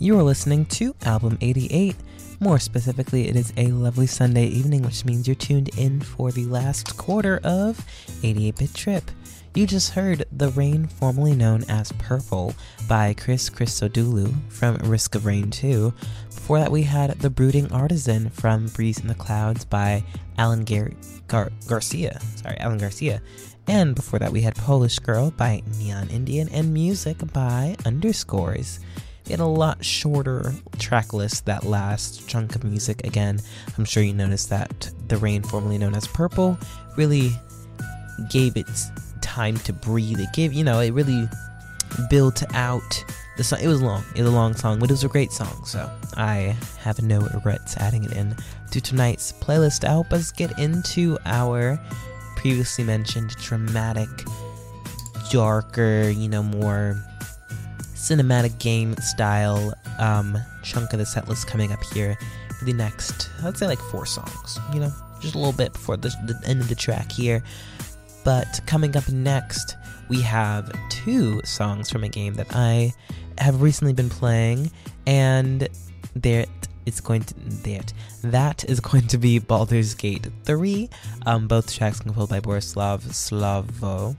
You are listening to Album 88. More specifically, it is a lovely Sunday evening, which means you're tuned in for the last quarter of 88-Bit Trip. You just heard The Rain, formerly known as Purple, by Chris Christodoulou from Risk of Rain 2. Before that, we had The Brooding Artisan from Breeze in the Clouds by Alan Garcia. And before that, we had Polish Girl by Neon Indian and Music by Underscores. We had a lot shorter track list that last chunk of music. Again, I'm sure you noticed that The Rain, formerly known as Purple, really gave it time to breathe. It really built out the song. It was long. It was a long song, but it was a great song, so I have no regrets adding it in to tonight's playlist. To help us get into our previously mentioned dramatic, darker, more cinematic game style chunk of the set list coming up here for the next, I'd say 4 songs, just a little bit before the end of the track here. But coming up next, we have 2 songs from a game that I have recently been playing, and that is going to be Baldur's Gate 3. Both tracks composed by Borislav Slavo.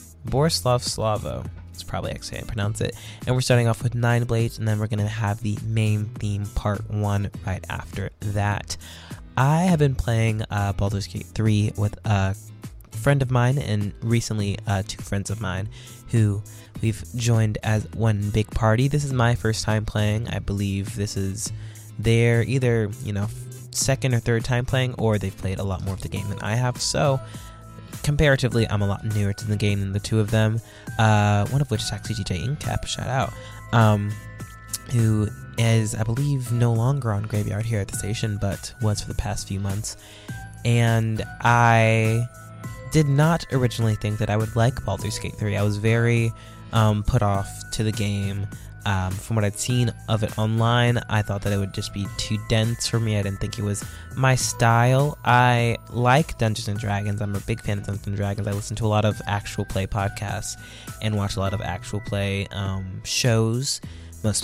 It's probably actually how I pronounce it. And we're starting off with Nine Blades, and then we're going to have the main theme part 1 right after that. I have been playing Baldur's Gate 3 with a friend of mine and recently 2 friends of mine who we've joined as one big party. This is my first time playing. I believe this is their either, second or third time playing, or they've played a lot more of the game than I have. So comparatively, I'm a lot newer to the game than the 2 of them, one of which is actually DJ Incap, shout out, who is, I believe, no longer on Graveyard here at the station, but was for the past few months. And I did not originally think that I would like Baldur's Gate 3. I was very put off to the game. From what I'd seen of it online, I thought that it would just be too dense for me. I didn't think it was my style. I like Dungeons & Dragons. I'm a big fan of Dungeons & Dragons. I listen to a lot of actual play podcasts and watch a lot of actual play shows, most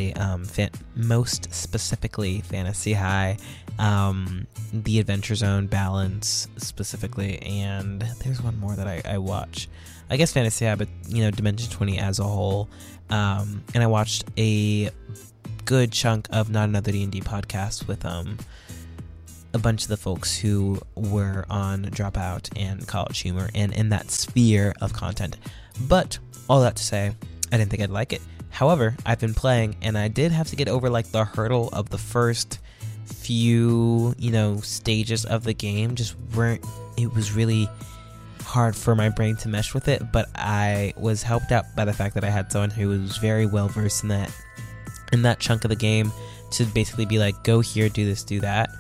specifically Fantasy High, The Adventure Zone, Balance specifically, and there's one more that I watch. I guess Fantasy High, but Dimension 20 as a whole. And I watched a good chunk of Not Another D&D podcast with a bunch of the folks who were on Dropout and College Humor and in that sphere of content. But all that to say, I didn't think I'd like it. However, I've been playing, and I did have to get over the hurdle of the first few stages of the game. It was really hard for my brain to mesh with it, but I was helped out by the fact that I had someone who was very well versed in that chunk of the game to basically be like, go here, do this, do that,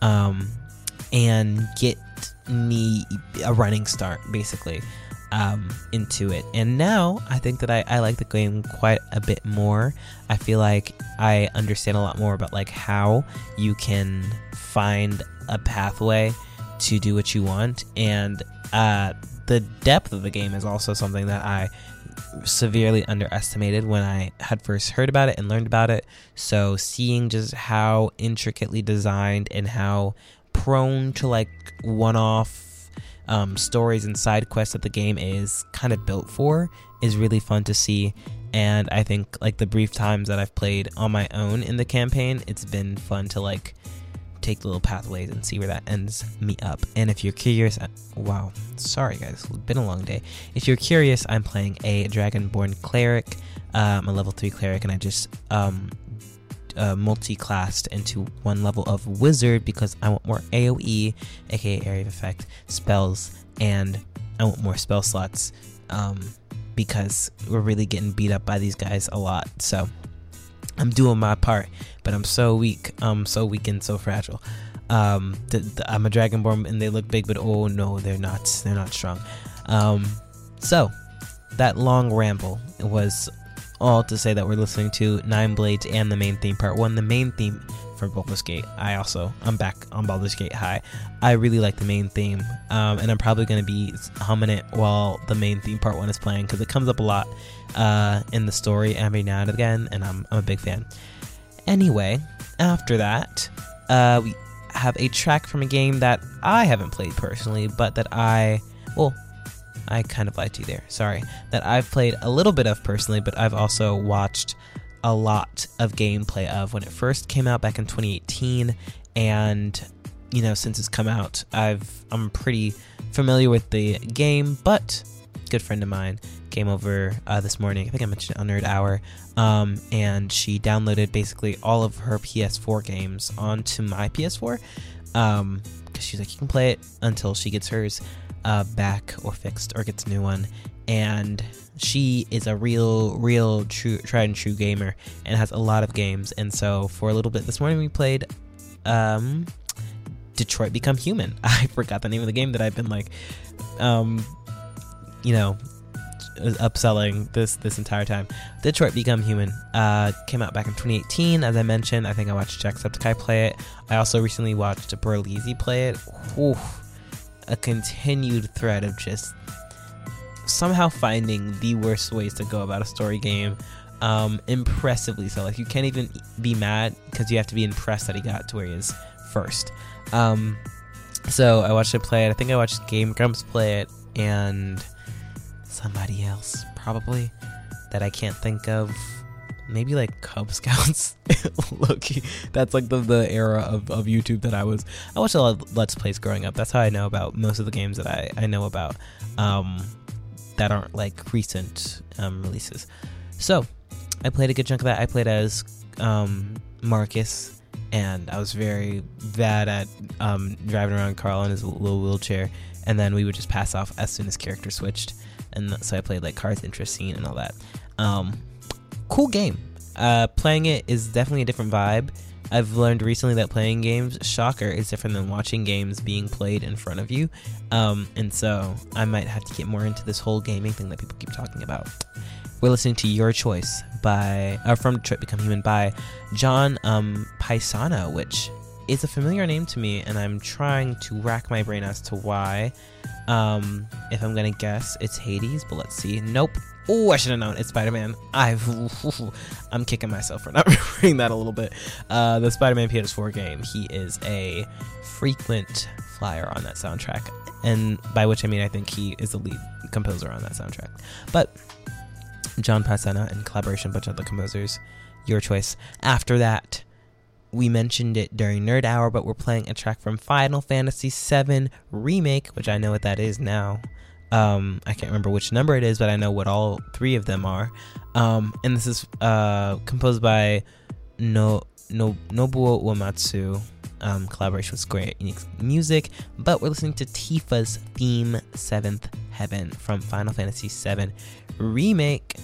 and get me a running start basically into it. And now I think that I like the game quite a bit more. I feel like I understand a lot more about how you can find a pathway to do what you want, and the depth of the game is also something that I severely underestimated when I had first heard about it and learned about it. So seeing just how intricately designed and how prone to one-off stories and side quests that the game is kind of built for is really fun to see. And I think the brief times that I've played on my own in the campaign, it's been fun to take the little pathways and see where that ends me up. And if you're curious, wow, sorry guys, it's been a long day. If you're curious, I'm playing a Dragonborn cleric. I'm a level 3 cleric, and I just multi-classed into one level of wizard because I want more AoE, aka area of effect, spells, and I want more spell slots because we're really getting beat up by these guys a lot. So I'm doing my part, but I'm so weak. I'm so weak and so fragile. I'm a Dragonborn, and they look big, but oh no, they're not. They're not strong. So that long ramble was all to say that we're listening to Nine Blades and the main theme part 1, the main theme for Baldur's Gate. I'm back on Baldur's Gate High. I really like the main theme, and I'm probably going to be humming it while the main theme part 1 is playing because it comes up a lot in the story every now and again, and I'm a big fan. Anyway, after that, we have a track from a game that I haven't played personally, but that I kind of lied to you there, sorry, that I've played a little bit of personally, but I've also watched a lot of gameplay of when it first came out back in 2018, and since it's come out, I'm pretty familiar with the game, but a good friend of mine came over this morning. I think I mentioned it on Nerd Hour, and she downloaded basically all of her PS4 games onto my PS4, because she's like, you can play it until she gets hers back or fixed or gets a new one. And she is a real true tried and true gamer and has a lot of games. And so for a little bit this morning we played Detroit Become Human. I forgot the name of the game that I've been upselling this entire time. Detroit Become Human came out back in 2018, as I mentioned. I think I watched Jacksepticeye play it. I also recently watched Burleezy play it. A continued thread of just somehow finding the worst ways to go about a story game, impressively so. Like, you can't even be mad because you have to be impressed that he got to where he is first. So I watched it play it. I think I watched Game Grumps play it, and somebody else probably that I can't think of. Maybe like Cub Scouts. Loki. That's like the era of YouTube that I watched a lot of Let's Plays growing up. That's how I know about most of the games that I know about that aren't like recent releases. So I played a good chunk of that. I played as Marcus, and I was very bad at driving around Carl in his little wheelchair, and then we would just pass off as soon as character switched. And so I played like Car's interest scene and all that. Cool game. Playing it is definitely a different vibe. I've learned recently that playing games, shocker, is different than watching games being played in front of you. And so I might have to get more into this whole gaming thing that people keep talking about. We're listening to Your Choice from Detroit Become Human by John Paisano, which is a familiar name to me, and I'm trying to rack my brain as to why. If I'm gonna guess, it's Hades, but let's see. Nope. Oh, I should have known. It's Spider-Man. I'm kicking myself for not remembering that a little bit. The Spider-Man PS4 game. He is a frequent flyer on that soundtrack, and by which I mean I think he is the lead composer on that soundtrack. But John Paisano in collaboration with a bunch of other composers. Your Choice. After that, we mentioned it during Nerd Hour, but we're playing a track from Final Fantasy VII Remake, which I know what that is now. I can't remember which number it is, but I know what all three of them are. And this is composed by Nobuo Uematsu, collaboration with Square Enix Music. But we're listening to Tifa's theme, Seventh Heaven, from Final Fantasy VII Remake.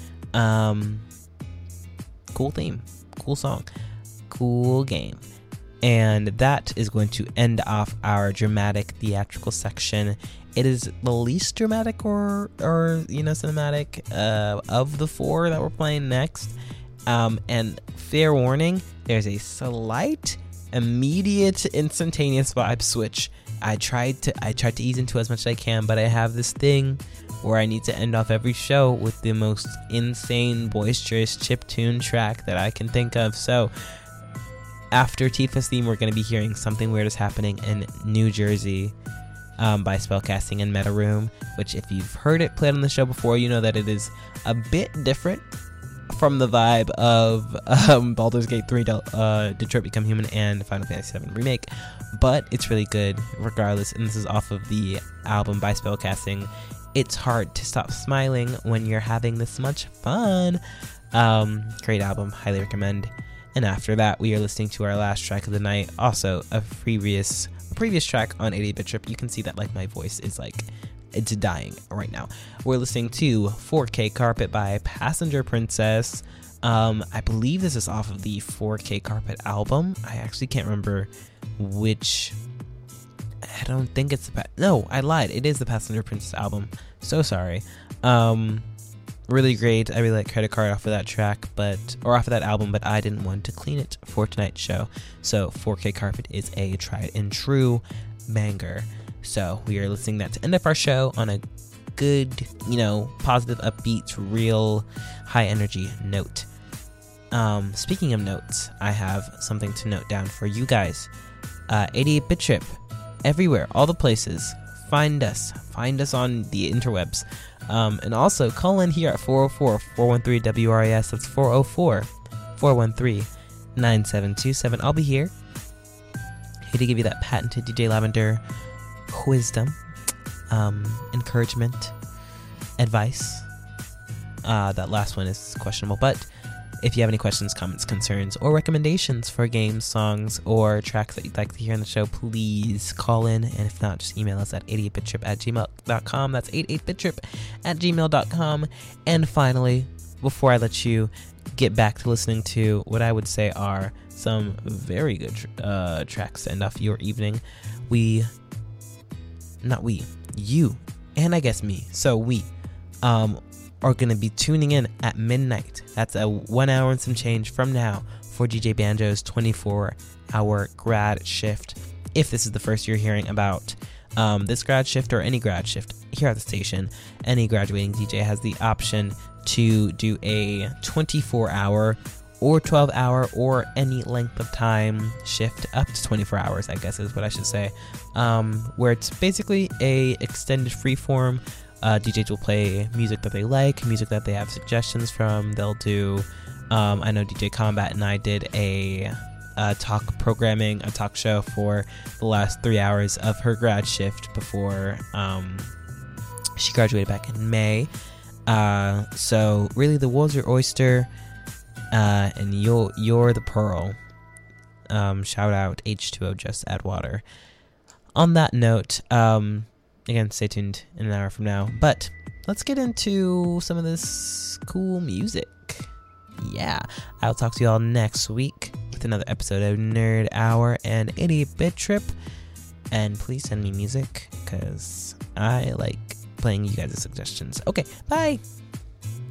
Cool theme, cool song, cool game. And that is going to end off our dramatic theatrical section. It is the least dramatic or cinematic of the four that we're playing next. And fair warning, there's a slight, immediate, instantaneous vibe switch. I tried to ease into as much as I can, but I have this thing where I need to end off every show with the most insane, boisterous chiptune track that I can think of. So after Tifa's theme, we're going to be hearing Something Weird Is Happening in New Jersey by Spellcasting and Meta Room, which if you've heard it played on the show before, you know that it is a bit different from the vibe of Baldur's Gate 3, Detroit Become Human, and Final Fantasy VII Remake, but it's really good regardless, and this is off of the album by Spellcasting. It's hard to stop smiling when you're having this much fun. Great album, highly recommend. And after that, we are listening to our last track of the night, also a previous track on 88-Bit Trip. You can see that like my voice is like, it's dying right now. We're listening to 4K Carpet by Passenger Princess. I believe this is off of the 4K Carpet album. I actually can't remember which. I don't think it's no, I lied. It is the Passenger Princess album. So sorry. Really great. I really like Credit Card off of that track, or off of that album, but I didn't want to clean it for tonight's show. So 4K Carpet is a tried and true banger. So we are listening that to end up our show on a good, positive, upbeat, real high energy note. Speaking of notes, I have something to note down for you guys. 88-Bit Trip, everywhere, all the places. Find us on the interwebs. And also call in here at 404-413-WRIS. That's 404-413-9727. I'll be here to give you that patented DJ Lavender wisdom, encouragement, advice. That last one is questionable, but if you have any questions, comments, concerns, or recommendations for games, songs, or tracks that you'd like to hear on the show, please call in. And if not, just email us at 88bittrip@gmail.com. That's 88bittrip@gmail.com. And finally, before I let you get back to listening to what I would say are some very good tracks to end off your evening, you, and I guess me. So we are going to be tuning in at midnight. That's a 1 hour and some change from now for DJ Banjo's 24-hour grad shift. If this is the first you're hearing about this grad shift or any grad shift here at the station, any graduating DJ has the option to do a 24-hour or 12-hour or any length of time shift up to 24 hours, I guess is what I should say, where it's basically a extended freeform. DJs will play music that they like, music that they have suggestions from. They'll do, I know DJ Combat and I did a talk show for the last 3 hours of her grad shift before she graduated back in May. So really the world's your oyster, and you're the pearl. Shout out H2O, just add water. On that note, again, stay tuned in an hour from now. But let's get into some of this cool music. Yeah, I'll talk to you all next week with another episode of Nerd Hour and 88-Bit Trip. And please send me music, because I like playing you guys' suggestions. Okay, bye!